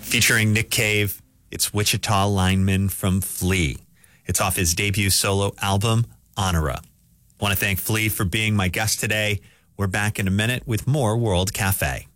Featuring Nick Cave, it's Wichita Lineman from Flea. It's off his debut solo album, Honora. Want to thank Flea for being my guest today. We're back in a minute with more World Cafe.